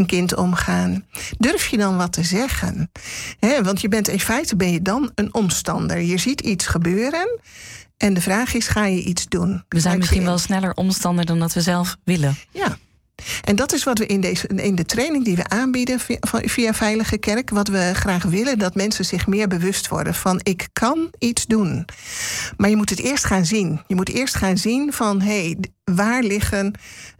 een kind omgaan? Durf je dan wat te zeggen? Want in feite ben je dan een omstander. Je ziet iets gebeuren en de vraag is, ga je iets doen? We zijn misschien wel sneller omstander dan dat we zelf willen. Ja. En dat is wat we in de training die we aanbieden via Veilige Kerk, wat we graag willen, dat mensen zich meer bewust worden van ik kan iets doen. Maar je moet het eerst gaan zien. Je moet eerst gaan zien van waar liggen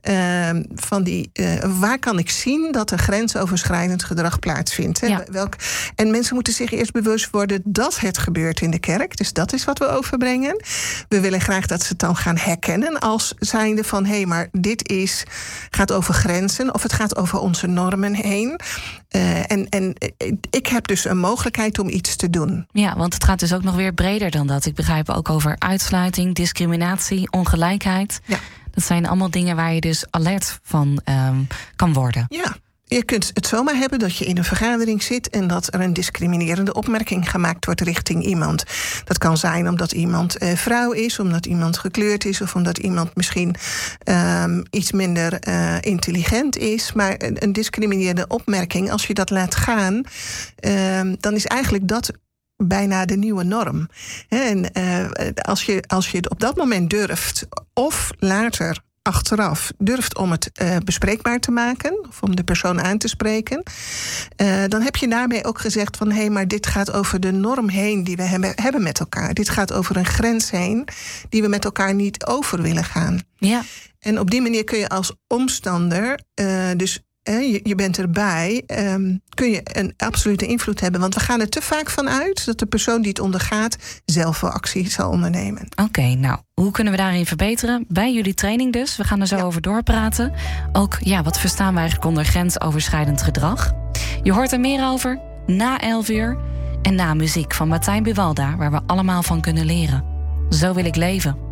waar kan ik zien dat er grensoverschrijdend gedrag plaatsvindt? Ja. En mensen moeten zich eerst bewust worden dat het gebeurt in de kerk. Dus dat is wat we overbrengen. We willen graag dat ze het dan gaan herkennen als zijnde van maar dit gaat over grenzen of het gaat over onze normen heen. En ik heb dus een mogelijkheid om iets te doen. Ja, want het gaat dus ook nog weer breder dan dat. Ik begrijp ook over uitsluiting, discriminatie, ongelijkheid. Ja. Dat zijn allemaal dingen waar je dus alert van kan worden. Ja, je kunt het zomaar hebben dat je in een vergadering zit en dat er een discriminerende opmerking gemaakt wordt richting iemand. Dat kan zijn omdat iemand vrouw is, omdat iemand gekleurd is of omdat iemand misschien iets minder intelligent is. Maar een discriminerende opmerking, als je dat laat gaan, dan is eigenlijk dat bijna de nieuwe norm. En als je het op dat moment durft, of later achteraf durft om het bespreekbaar te maken, of om de persoon aan te spreken, dan heb je daarmee ook gezegd van maar dit gaat over de norm heen die we hebben met elkaar. Dit gaat over een grens heen die we met elkaar niet over willen gaan. Ja. En op die manier kun je als omstander je bent erbij, kun je een absolute invloed hebben. Want we gaan er te vaak van uit dat de persoon die het ondergaat zelf wel actie zal ondernemen. Oké, nou, hoe kunnen we daarin verbeteren? Bij jullie training dus. We gaan er zo over doorpraten. Ook, wat verstaan we eigenlijk onder grensoverschrijdend gedrag? Je hoort er meer over na 11 uur en na muziek van Martijn Buwalda, waar we allemaal van kunnen leren. Zo wil ik leven.